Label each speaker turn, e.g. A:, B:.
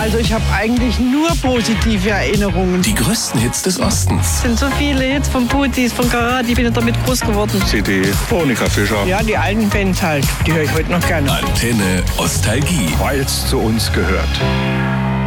A: Also ich habe eigentlich nur positive Erinnerungen.
B: Die größten Hits des Ostens.
A: Es sind so viele Hits von Putis, von Karat, ich bin damit groß geworden.
C: CD, Monika Fischer.
A: Ja, die alten Bands halt, die höre ich heute noch gerne.
B: Antenne Ostalgie.
C: Weil es zu uns gehört.